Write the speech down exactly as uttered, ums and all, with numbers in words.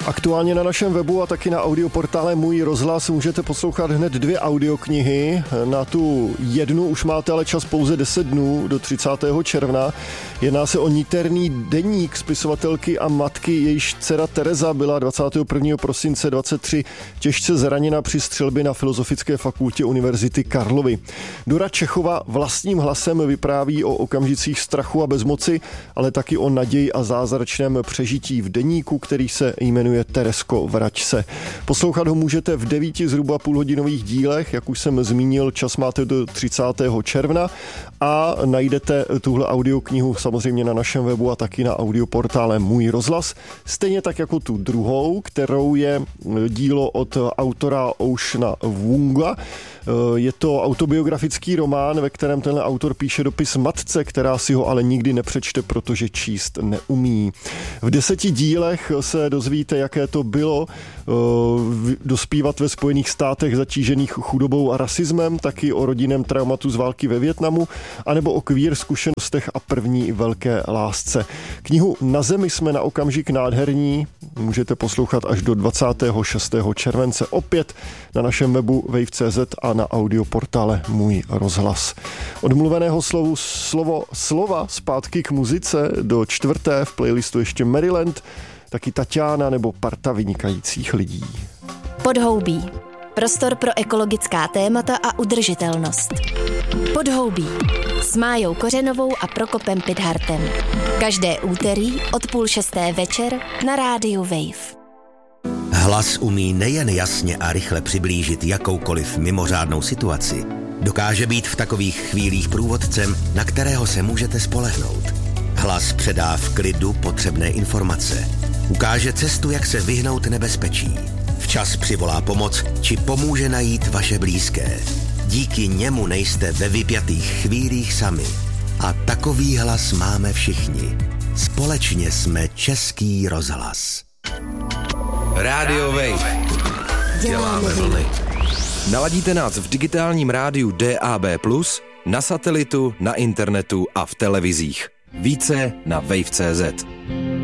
Aktuálně na našem webu a taky na audioportále Můj rozhlas můžete poslouchat hned dvě audioknihy. Na tu jednu už máte ale čas pouze deset dnů do třicátého června. Jedná se o niterný deník spisovatelky a matky, jejíž dcera Tereza byla dvacátého prvního prosince dvacet tři těžce zraněna při střelbě na Filozofické fakultě Univerzity Karlovy. Dora Čechová vlastním hlasem vypráví o okamžicích strachu a bezmoci, ale taky o naději a zázračném přežití v deníku, který se jmenuje Teresko, vrať se. Poslouchat ho můžete v devíti zhruba půlhodinových dílech, jak už jsem zmínil, čas máte do třicátého června a najdete tuhle audioknihu samozřejmě na našem webu a taky na audioportále Můj rozhlas. Stejně tak jako tu druhou, kterou je dílo od autora Oceana Vunga. Je to autobiografický román, ve kterém tenhle autor píše dopis matce, která si ho ale nikdy nepřečte, protože číst neumí. V deseti dílech se dozvíte, jaké to bylo dospívat ve Spojených státech zatížených chudobou a rasismem, taky o rodinném traumatu z války ve Vietnamu, anebo o queer zkušenostech a první velké lásce. Knihu Na zemi jsme na okamžik nádherní můžete poslouchat až do dvacátého šestého července opět na našem webu wave tečka cé zet a na audioportále Můj rozhlas. Od mluveného slovu slovo slova zpátky k muzice do čtvrté v playlistu ještě Maryland, taky Tatiana nebo parta vynikajících lidí. Podhoubí. Prostor pro ekologická témata a udržitelnost. Podhoubí. S Májou Kořenovou a Prokopem Pidhartem. Každé úterý od půl šesté večer na rádiu Wave. Hlas umí nejen jasně a rychle přiblížit jakoukoliv mimořádnou situaci. Dokáže být v takových chvílích průvodcem, na kterého se můžete spolehnout. Hlas předá v klidu potřebné informace. Ukáže cestu, jak se vyhnout nebezpečí. Včas přivolá pomoc, či pomůže najít vaše blízké. Díky němu nejste ve vypjatých chvílích sami. A takový hlas máme všichni. Společně jsme Český rozhlas. Rádio Wave. Děláme vlny. Naladíte nás v digitálním rádiu D A B plus, na satelitu, na internetu a v televizích. Více na wave tečka cé zet.